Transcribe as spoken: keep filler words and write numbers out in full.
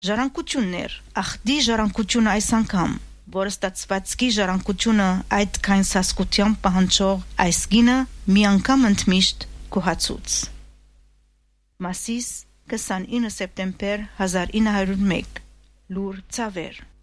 Ժառանգություններ, ախդի ժառանգությունը այս անգամ, որը ստացվածքի ժառանգությունը այդ կայն սասկությամբ պահանջող այս գինը մի անգամ ընդմիշտ գոհացուց։ Մասիս քսանինը սեպտեմբեր հազար ինը հարյուր մեկ լուր ցավեր